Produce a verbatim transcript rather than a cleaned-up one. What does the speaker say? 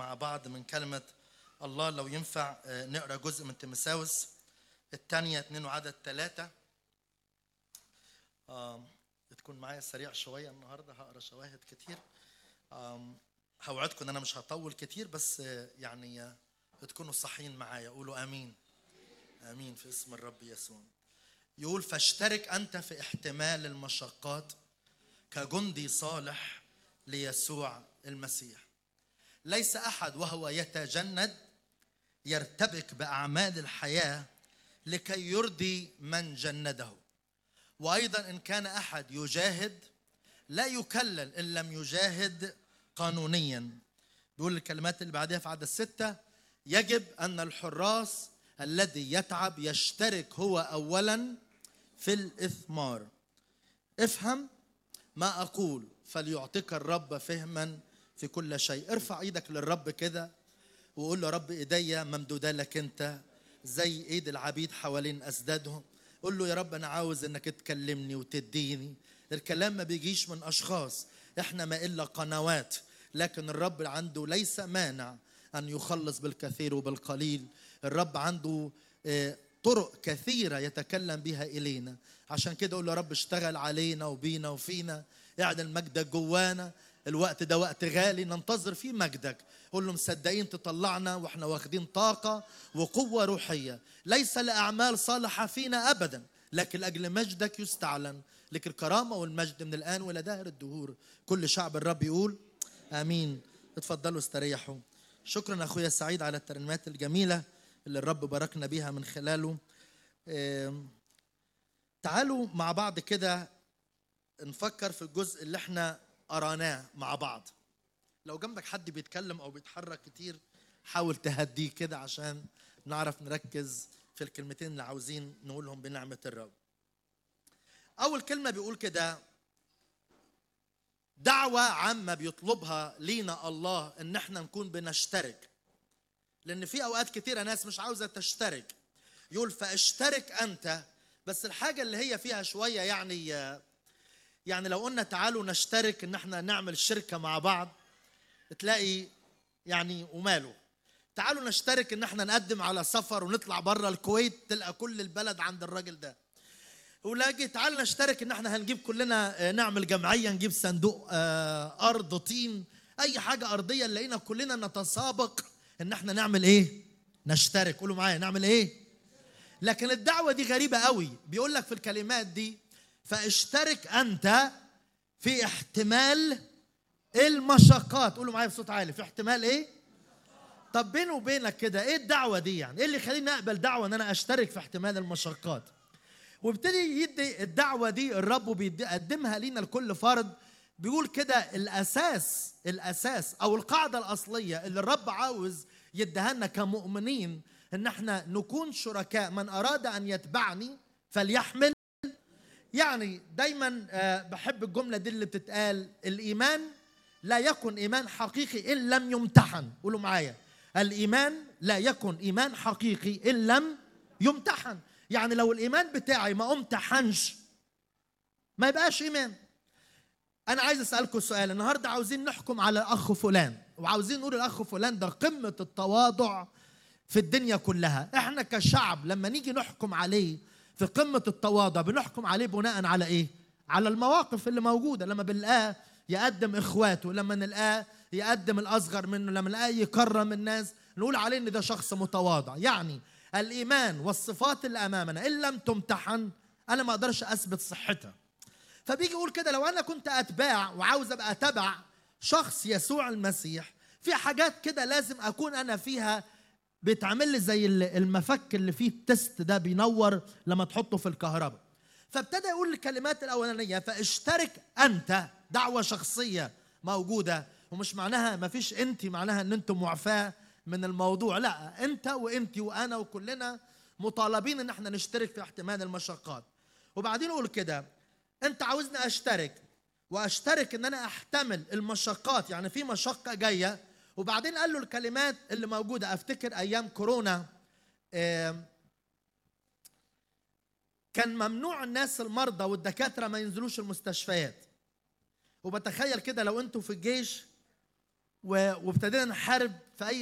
مع بعض من كلمة الله. لو ينفع نقرأ جزء من تيموثاوس الثانية اتنين وعدد ثلاثة. تكون معايا سريع شوية النهاردة، هقرأ شواهد كتير. هوعدكم ان انا مش هطول كتير، بس يعني تكونوا صحيين معايا. قولوا امين. امين في اسم الرب يسوع. يقول: فاشترك انت في احتمال المشقات كجندي صالح ليسوع المسيح. ليس احد وهو يتجند يرتبك باعمال الحياه لكي يرضي من جنده، وايضا ان كان احد يجاهد لا يكلل ان لم يجاهد قانونيا. بيقول الكلمات اللي بعدها في عدد ستة: يجب ان الحراس الذي يتعب يشترك هو اولا في الاثمار. افهم ما اقول فليعطيك الرب فهما في كل شيء. ارفع ايدك للرب كده وقول له: رب ايديا ممدوده لك انت زي ايد العبيد حوالين اسدادهم. قول له: يا رب انا عاوز انك تكلمني وتديني. الكلام ما بيجيش من اشخاص، احنا ما الا قنوات، لكن الرب عنده ليس مانع ان يخلص بالكثير وبالقليل. الرب عنده طرق كثيرة يتكلم بها إلينا. عشان كده قول له: يا رب اشتغل علينا وبينا وفينا، اعدل مجدك جوانا. الوقت ده وقت غالي ننتظر فيه مجدك. قول له: مصدقين تطلعنا واحنا واخدين طاقة وقوة روحية، ليس لأعمال صالحة فينا أبدا، لكن لأجل مجدك يستعلن. لك الكرامة والمجد من الآن وإلى دهر الدهور. كل شعب الرب يقول آمين. اتفضلوا استريحوا. شكرا أخويا سعيد على الترنيمات الجميلة اللي الرب باركنا بيها من خلاله. اه تعالوا مع بعض كده نفكر في الجزء اللي احنا قراناه مع بعض. لو جنبك حد بيتكلم او بيتحرك كتير حاول تهديه كده عشان نعرف نركز في الكلمتين اللي عاوزين نقولهم بنعمة الرب. اول كلمة بيقول كده: دعوة عامة بيطلبها لينا الله ان احنا نكون بنشترك. لأن في أوقات كتيرة ناس مش عاوزة تشترك. يقول: فاشترك أنت. بس الحاجة اللي هي فيها شوية يعني يعني لو قلنا تعالوا نشترك إن احنا نعمل شركة مع بعض، تلاقي يعني وماله. تعالوا نشترك إن احنا نقدم على سفر ونطلع بره الكويت، تلقى كل البلد عند الراجل ده. ولاقي تعالوا نشترك إن احنا هنجيب كلنا نعمل جمعية، نجيب صندوق أرض طين، أي حاجة أرضية نلاقينا كلنا نتسابق ان احنا نعمل ايه؟ نشترك. قولوا معايا: نعمل ايه؟ لكن الدعوة دي غريبة قوي. بيقول لك في الكلمات دي: فاشترك انت في احتمال المشقات. قولوا معايا بصوت عالي: في احتمال ايه؟ طب بيني وبينك كده، ايه الدعوة دي يعني؟ ايه اللي يخليني اقبل دعوة ان انا اشترك في احتمال المشقات؟ وابتدي يدي الدعوة دي الرب بيقدمها لينا لكل فرد. بيقول كده: الأساس الأساس أو القاعدة الأصلية اللي الرب عاوز يديها لنا كمؤمنين إن احنا نكون شركاء. من أراد أن يتبعني فليحمل. يعني دايما بحب الجملة دي اللي بتتقال: الإيمان لا يكون إيمان حقيقي إن لم يمتحن. قولوا معايا: الإيمان لا يكون إيمان حقيقي إن لم يمتحن. يعني لو الإيمان بتاعي ما امتحنش ما يبقاش إيمان. أنا عايز أسألكم سؤال النهاردة. عاوزين نحكم على أخ فلان، وعاوزين نقول الأخ فلان ده قمة التواضع في الدنيا كلها. إحنا كشعب لما نيجي نحكم عليه في قمة التواضع بنحكم عليه بناء على إيه؟ على المواقف اللي موجودة. لما بنلقاه يقدم إخواته، لما نلقاه يقدم الأصغر منه، لما نلقاه يكرم الناس، نقول عليه إن ده شخص متواضع. يعني الإيمان والصفات اللي أمامنا إن لم تمتحن أنا ما أقدرش أثبت صحتها. فبيجي يقول كده: لو أنا كنت أتباع وعاوز أبقى أتبع شخص يسوع المسيح، في حاجات كده لازم أكون أنا فيها بيتعمل لي زي المفك اللي فيه التست ده بينور لما تحطه في الكهرباء. فابتدى يقول الكلمات الأولانية: فاشترك أنت. دعوة شخصية موجودة، ومش معناها ما فيش أنت، معناها أن أنتم معفاة من الموضوع. لا، أنت وأنت وأنا وكلنا مطالبين أن احنا نشترك في احتمال المشقات. وبعدين يقول كده: أنت عاوزني أشترك وأشترك أن أنا أحتمل المشقات، يعني في مشقة جاية. وبعدين قال له الكلمات اللي موجودة. أفتكر أيام كورونا كان ممنوع الناس المرضى والدكاترة ما ينزلوش المستشفيات. وبتخيل كده لو أنتوا في الجيش و- وابتدينا نحارب في اي